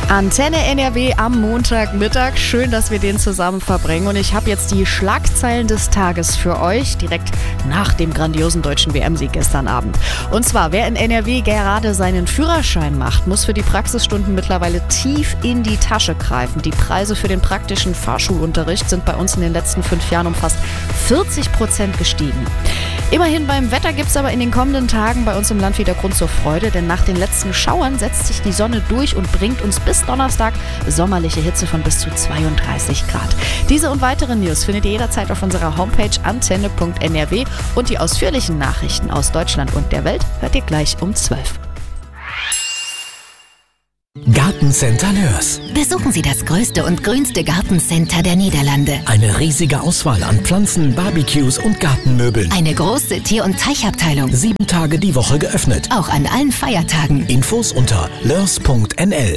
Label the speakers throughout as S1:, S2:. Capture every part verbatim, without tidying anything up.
S1: Antenne N R W am Montagmittag. Schön, dass wir den zusammen verbringen. Und ich habe jetzt die Schlagzeilen des Tages für euch, direkt nach dem grandiosen deutschen W M-Sieg gestern Abend. Und zwar, wer in N R W gerade seinen Führerschein macht, muss für die Praxisstunden mittlerweile tief in die Tasche greifen. Die Preise für den praktischen Fahrschulunterricht sind bei uns in den letzten fünf Jahren um fast vierzig Prozent gestiegen. Immerhin beim Wetter gibt es aber in den kommenden Tagen bei uns im Land wieder Grund zur Freude, denn nach den letzten Schauern setzt sich die Sonne durch und bringt uns bis Donnerstag sommerliche Hitze von bis zu zweiunddreißig Grad. Diese und weitere News findet ihr jederzeit auf unserer Homepage antenne punkt n r w und die ausführlichen Nachrichten aus Deutschland und der Welt hört ihr gleich um zwölf.
S2: Gartencenter Nörs.
S3: Besuchen Sie das größte und grünste Gartencenter der Niederlande.
S2: Eine riesige Auswahl an Pflanzen, Barbecues und Gartenmöbeln.
S3: Eine große Tier- und Teichabteilung.
S2: Sieben Tage die Woche geöffnet.
S3: Auch an allen Feiertagen.
S2: Infos unter lörs punkt n l.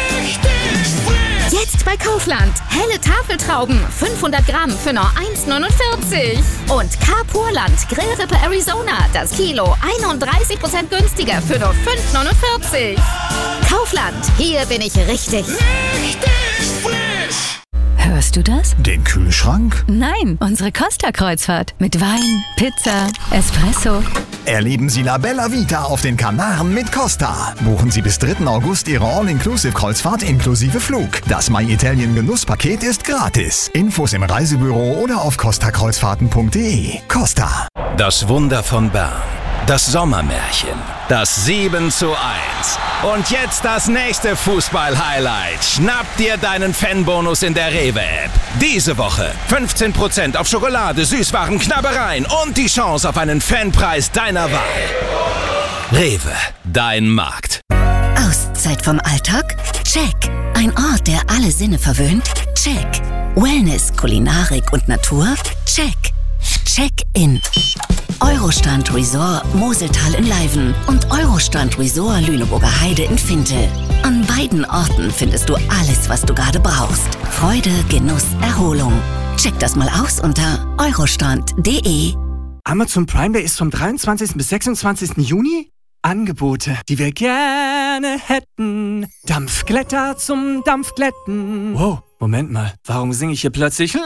S4: Jetzt bei Kaufland. Helle Tafeltrauben, fünfhundert Gramm für nur eins neunundvierzig. Und Carpurland Grillrippe Arizona, das Kilo einunddreißig Prozent günstiger für nur fünf neunundvierzig. Kaufland, hier bin ich richtig.
S5: Richtig frisch.
S3: Hörst du das?
S6: Den Kühlschrank?
S3: Nein, unsere Costa-Kreuzfahrt. Mit Wein, Pizza, Espresso.
S6: Erleben Sie La Bella Vita auf den Kanaren mit Costa. Buchen Sie bis dritten August Ihre All-Inclusive-Kreuzfahrt inklusive Flug. Das My Italien Genusspaket ist gratis. Infos im Reisebüro oder auf costa kreuzfahrten punkt d e. Costa.
S7: Das Wunder von Bern. Das Sommermärchen. Das sieben zu eins. Und jetzt das nächste Fußball-Highlight. Schnapp dir deinen Fanbonus in der Rewe-App. Diese Woche fünfzehn Prozent auf Schokolade, Süßwaren, Knabbereien und die Chance auf einen Fanpreis deiner Wahl. Rewe, dein Markt.
S3: Auszeit vom Alltag? Check. Ein Ort, der alle Sinne verwöhnt? Check. Wellness, Kulinarik und Natur? Check. Check-in. Eurostrand Resort Moseltal in Leiven und Eurostrand Resort Lüneburger Heide in Fintel. An beiden Orten findest du alles, was du gerade brauchst. Freude, Genuss, Erholung. Check das mal aus unter eurostrand punkt d e.
S8: Amazon Prime Day ist vom dreiundzwanzigsten bis sechsundzwanzigsten Juni. Angebote, die wir gerne hätten. Dampfglätter zum Dampfglätten. Wow, Moment mal, warum singe ich hier plötzlich